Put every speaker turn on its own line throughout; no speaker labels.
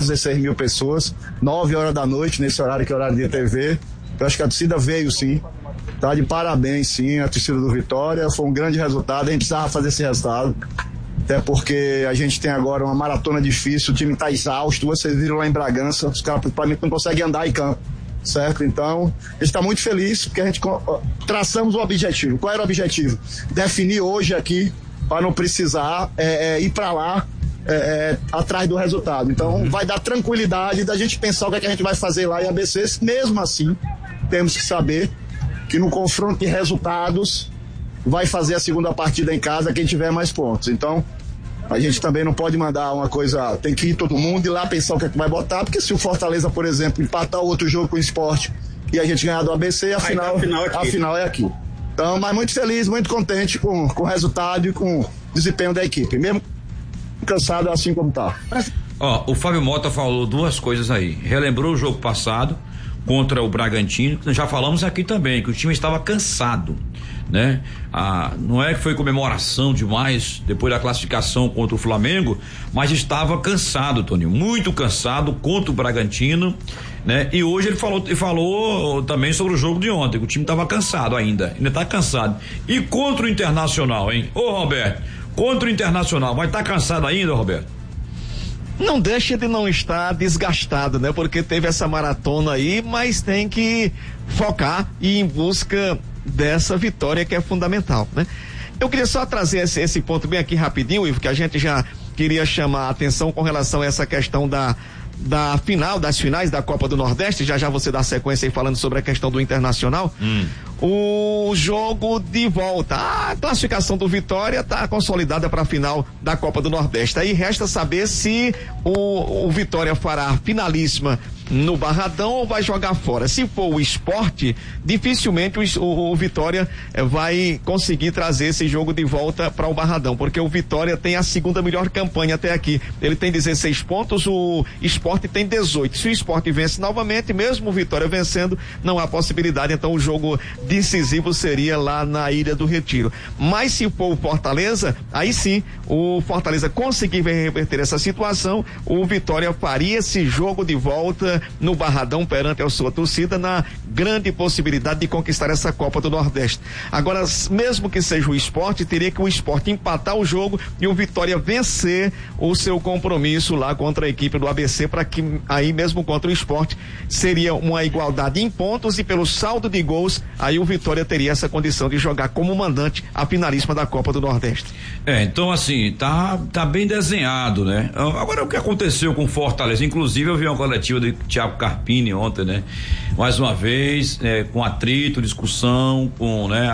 16 mil pessoas, 9 horas da noite, nesse horário que é horário de TV. Eu acho que a torcida veio sim, tá de parabéns sim, a torcida do Vitória, foi um grande resultado, a gente precisava fazer esse resultado, até porque a gente tem agora uma maratona difícil, o time tá exausto, vocês viram lá em Bragança, os caras praticamente não conseguem andar em campo, certo? Então, a gente está muito feliz porque a gente traçamos o objetivo. Qual era o objetivo? Definir hoje aqui, para não precisar ir para lá atrás do resultado. Então, vai dar tranquilidade da gente pensar o que a gente vai fazer lá em ABC. Mesmo assim, temos que saber que no confronto de resultados vai fazer a segunda partida em casa quem tiver mais pontos. Então, a gente também não pode mandar uma coisa, tem que ir todo mundo ir lá pensar o que vai botar, porque se o Fortaleza, por exemplo, empatar o outro jogo com o Sport e a gente ganhar do ABC, a final é aqui. Então, mas muito feliz, muito contente com o resultado e com o desempenho da equipe, mesmo cansado assim como tá.
O Fábio Mota falou duas coisas aí, relembrou o jogo passado contra o Bragantino, já falamos aqui também que o time estava cansado, né? Não é que foi comemoração demais depois da classificação contra o Flamengo, mas estava cansado, Toninho, muito cansado contra o Bragantino, né? E hoje ele falou também sobre o jogo de ontem, que o time estava cansado ainda tá cansado. E contra o Internacional, hein? Ô Roberto, contra o Internacional, vai estar cansado ainda, Roberto?
Não deixa de não estar desgastado, né? Porque teve essa maratona aí, mas tem que focar e ir em busca dessa vitória que é fundamental, né? Eu queria só trazer esse ponto bem aqui rapidinho, Ivo, que a gente já queria chamar a atenção com relação a essa questão das finais da Copa do Nordeste. Já você dá sequência aí falando sobre a questão do Internacional. O jogo de volta, a classificação do Vitória está consolidada para a final da Copa do Nordeste. Aí resta saber se o Vitória fará finalíssima no Barradão ou vai jogar fora. Se for o Sport, dificilmente o Vitória vai conseguir trazer esse jogo de volta para o Barradão, porque o Vitória tem a segunda melhor campanha até aqui. Ele tem 16 pontos, o Sport tem 18. Se o Sport vence novamente, mesmo o Vitória vencendo, não há possibilidade. Então o jogo decisivo seria lá na Ilha do Retiro. Mas se for o Fortaleza, aí sim, o Fortaleza conseguir reverter essa situação, o Vitória faria esse jogo de volta no Barradão perante a sua torcida, na grande possibilidade de conquistar essa Copa do Nordeste. Agora, mesmo que seja o Sport, teria que o Sport empatar o jogo e o Vitória vencer o seu compromisso lá contra a equipe do ABC, para que aí mesmo contra o Sport seria uma igualdade em pontos, e pelo saldo de gols aí o Vitória teria essa condição de jogar como mandante a finalíssima da Copa do Nordeste.
Então assim, tá bem desenhado, né? Agora, o que aconteceu com o Fortaleza, inclusive eu vi uma coletiva do Thiago Carpini ontem, né? Mais uma vez, com atrito, discussão, com, né,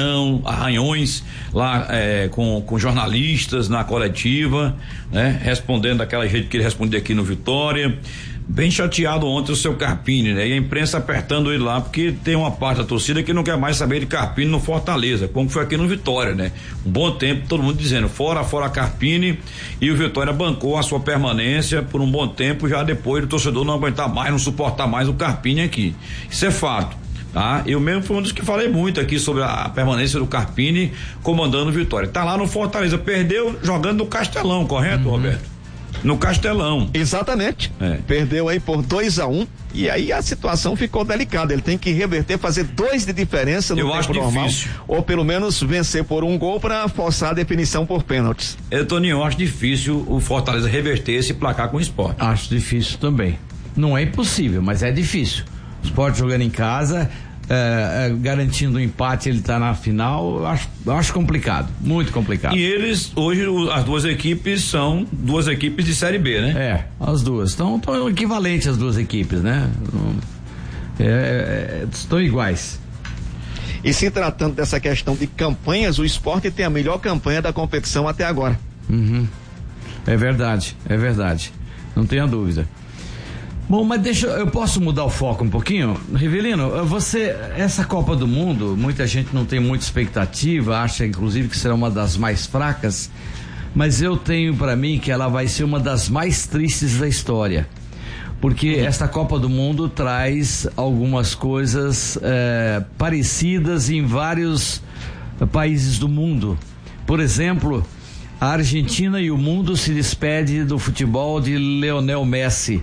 arranhões lá, com jornalistas na coletiva, né? Respondendo daquela jeito que ele respondia aqui no Vitória. Bem chateado ontem o seu Carpini, né? E a imprensa apertando ele lá, porque tem uma parte da torcida que não quer mais saber de Carpini no Fortaleza, como foi aqui no Vitória, né? Um bom tempo, todo mundo dizendo fora Carpini, e o Vitória bancou a sua permanência por um bom tempo, já depois do torcedor não aguentar mais, não suportar mais o Carpini aqui. Isso é fato, tá? Eu mesmo fui um dos que falei muito aqui sobre a permanência do Carpini comandando o Vitória. Tá lá no Fortaleza, perdeu jogando no Castelão, correto, Roberto? No Castelão.
Exatamente. Perdeu aí por 2-1 e aí a situação ficou delicada. Ele tem que reverter, fazer 2 de diferença no tempo normal, ou pelo menos vencer por 1 gol para forçar a definição por pênaltis.
Toninho, eu acho difícil o Fortaleza reverter esse placar com o Sport.
Acho difícil também. Não é impossível, mas é difícil. O Sport jogando em casa, garantindo o empate, ele tá na final. Eu acho complicado, muito complicado.
E eles, hoje, as duas equipes são duas equipes de Série B, né?
As duas estão equivalentes, as duas equipes, né? Estão iguais.
E se tratando dessa questão de campanhas, o Sport tem a melhor campanha da competição até agora.
É verdade, não tenha dúvida. Bom, mas eu posso mudar o foco um pouquinho? Rivelino, essa Copa do Mundo, muita gente não tem muita expectativa, acha inclusive que será uma das mais fracas, mas eu tenho para mim que ela vai ser uma das mais tristes da história, porque esta Copa do Mundo traz algumas coisas parecidas em vários países do mundo. Por exemplo, a Argentina e o mundo se despede do futebol de Lionel Messi.